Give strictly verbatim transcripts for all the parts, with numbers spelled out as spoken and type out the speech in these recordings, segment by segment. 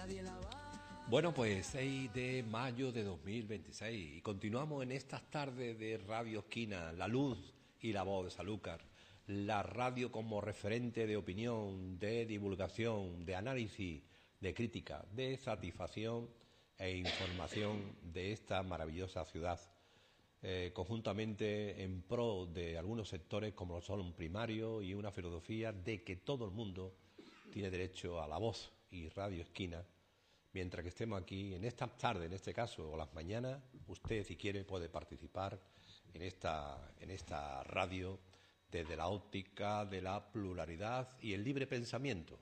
Bueno, pues seis de mayo de dos mil veintiséis y continuamos en estas tardes de Radio Esquina, la luz y la voz de Sanlúcar, la radio como referente de opinión, de divulgación, de análisis, de crítica, de satisfacción e información de esta maravillosa ciudad, eh, conjuntamente en pro de algunos sectores como lo son un primario y una filosofía de que todo el mundo tiene derecho a la voz. Y Radio Esquina, mientras que estemos aquí, en esta tarde, en este caso, o las mañanas, usted, si quiere, puede participar en esta, en esta radio desde la óptica de la pluralidad y el libre pensamiento.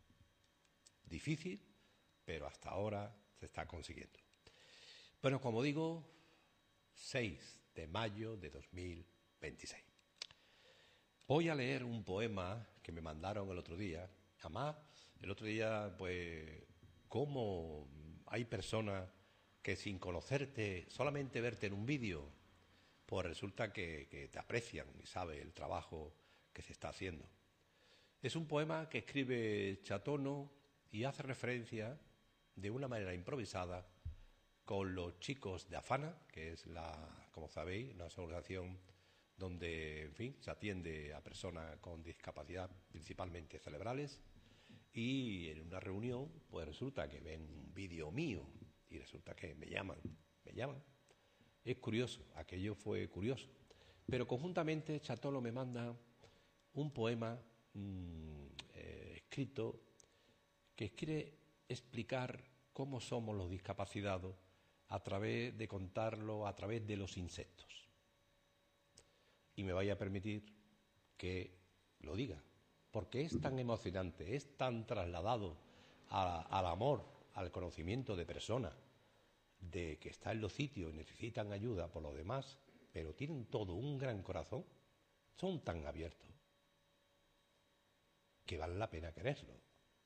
Difícil, pero hasta ahora se está consiguiendo. Bueno, como digo, seis de mayo de dos mil veintiséis. Voy a leer un poema que me mandaron el otro día. Además, el otro día, pues, cómo hay personas que sin conocerte, solamente verte en un vídeo, pues resulta que, que te aprecian y saben el trabajo que se está haciendo. Es un poema que escribe Chatono y hace referencia de una manera improvisada con los chicos de Afana, que es, la, como sabéis, una asociación donde, en fin, se atiende a personas con discapacidad, principalmente cerebrales, y en una reunión, pues resulta que ven un vídeo mío y resulta que me llaman, me llaman. Es curioso, aquello fue curioso. Pero conjuntamente Chatono me manda un poema mmm, eh, escrito que quiere explicar cómo somos los discapacitados a través de contarlo, a través de los insectos. Y me vaya a permitir que lo diga, porque es tan emocionante, es tan trasladado a, al amor, al conocimiento de personas, de que están en los sitios y necesitan ayuda por los demás, pero tienen todo un gran corazón, son tan abiertos, que vale la pena quererlo.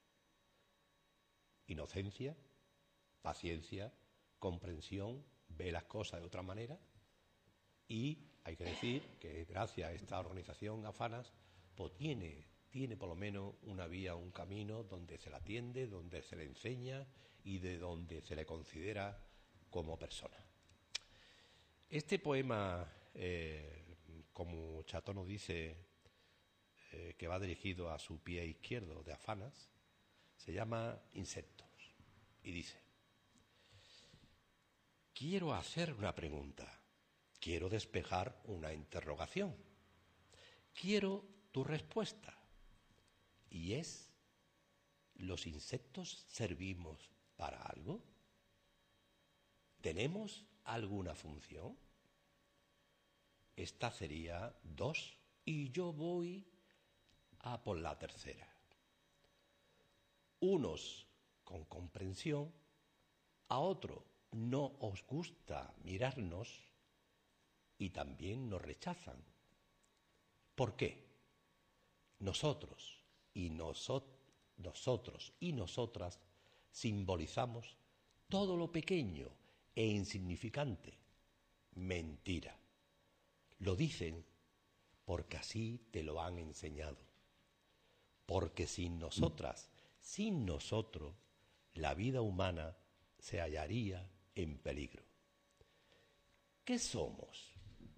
Inocencia, paciencia, comprensión, ve las cosas de otra manera, y hay que decir que gracias a esta organización Afanas, pues tiene, tiene por lo menos una vía, un camino donde se la atiende, donde se le enseña y de donde se le considera como persona. Este poema, eh, como Chatono dice, eh, que va dirigido a su pie izquierdo de Afanas, se llama Insectos y dice: quiero hacer una pregunta, quiero despejar una interrogación, quiero tu respuesta, y es: ¿los insectos servimos para algo? ¿Tenemos alguna función? Esta sería dos, y yo voy a por la tercera. Unos con comprensión, a otro no os gusta mirarnos y también nos rechazan. ¿Por qué? Nosotros y nosot- nosotros y nosotras simbolizamos todo lo pequeño e insignificante. Mentira. Lo dicen porque así te lo han enseñado. Porque sin nosotras, sin nosotros, la vida humana se hallaría en peligro. ¿Qué somos?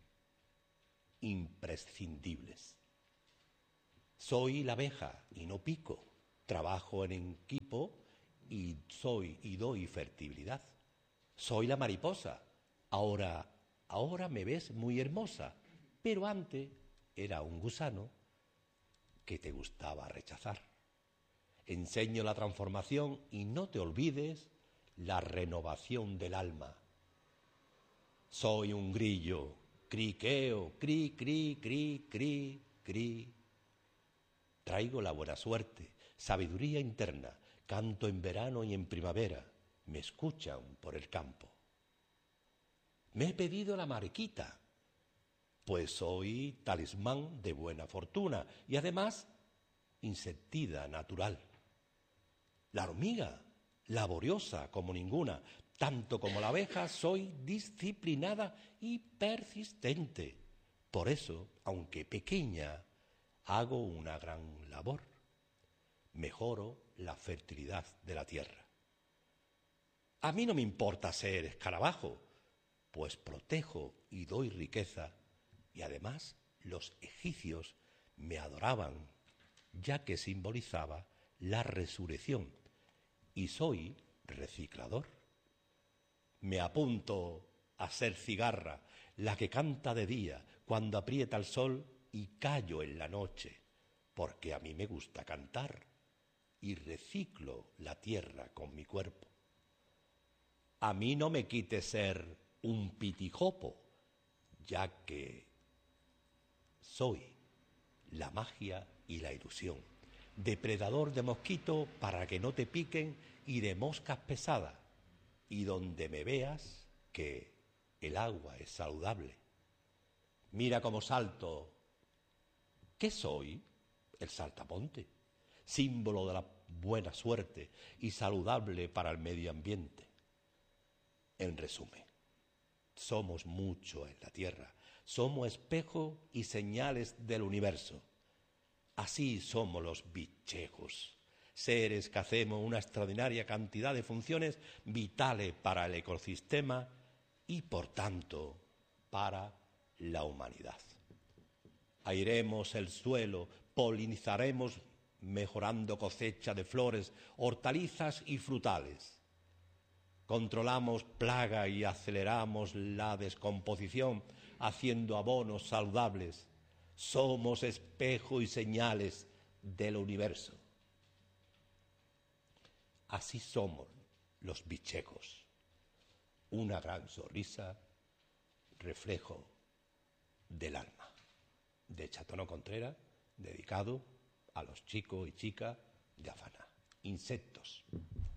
Imprescindibles. Soy la abeja y no pico. Trabajo en equipo y soy y doy fertilidad. Soy la mariposa. Ahora, ahora me ves muy hermosa, pero antes era un gusano que te gustaba rechazar. Enseño la transformación y no te olvides la renovación del alma. Soy un grillo, criqueo, cri, cri, cri, cri, cri. Traigo la buena suerte, sabiduría interna, canto en verano y en primavera, me escuchan por el campo. Me he pedido la mariquita, pues soy talismán de buena fortuna y además insecticida natural. La hormiga, laboriosa como ninguna, tanto como la abeja, soy disciplinada y persistente. Por eso, aunque pequeña, hago una gran labor. Mejoro la fertilidad de la tierra. A mí no me importa ser escarabajo, pues protejo y doy riqueza, y además los egipcios me adoraban, ya que simbolizaba la resurrección, y soy reciclador. Me apunto a ser cigarra, la que canta de día cuando aprieta el sol, y callo en la noche, porque a mí me gusta cantar, y reciclo la tierra con mi cuerpo. A mí no me quite ser un pitijopo, ya que soy la magia y la ilusión, depredador de mosquito para que no te piquen y de moscas pesadas, y donde me veas que el agua es saludable. Mira cómo salto. ¿Qué soy? El saltamonte, símbolo de la buena suerte y saludable para el medio ambiente. En resumen, somos mucho en la Tierra, somos espejo y señales del universo. Así somos los bichejos, seres que hacemos una extraordinaria cantidad de funciones vitales para el ecosistema y, por tanto, para la humanidad. Airemos el suelo, polinizaremos mejorando cosecha de flores, hortalizas y frutales. Controlamos plaga y aceleramos la descomposición haciendo abonos saludables. Somos espejo y señales del universo. Así somos los bichejos. Una gran sonrisa, reflejo del alma. De Chatono Contreras, dedicado a los chicos y chicas de Afaná. Insectos.